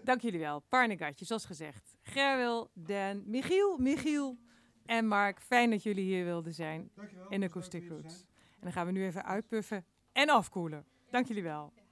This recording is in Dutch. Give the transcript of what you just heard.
Dank jullie wel. Parnegatje, zoals gezegd. Gerwil, Dan, Michiel en Mark. Fijn dat jullie hier wilden zijn. Dankjewel. In de Acoustic Roots. En dan gaan we nu even uitpuffen en afkoelen. Dank jullie wel.